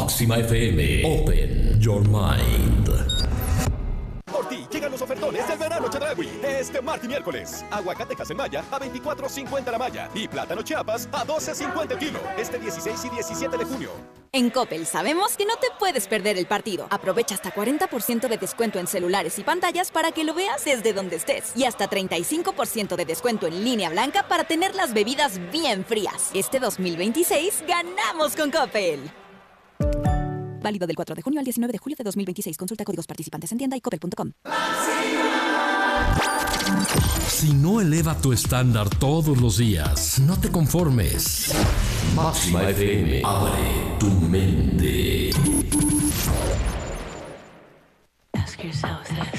Máxima FM. Open your mind. Por ti llegan los ofertones del verano Chedraui. Este martes y miércoles. Aguacate Casemaya a $24.50 la malla. Y plátano Chiapas a $12.50 el kilo. Este 16 y 17 de junio. En Coppel sabemos que no te puedes perder el partido. Aprovecha hasta 40% de descuento en celulares y pantallas para que lo veas desde donde estés. Y hasta 35% de descuento en línea blanca para tener las bebidas bien frías. Este 2026 ganamos con Coppel. Válido del 4 de junio al 19 de julio de 2026. Consulta códigos participantes en tienda y coppel.com. Si no eleva tu estándar todos los días, no te conformes. Máxima FM. Abre tu mente. Ask yourself this.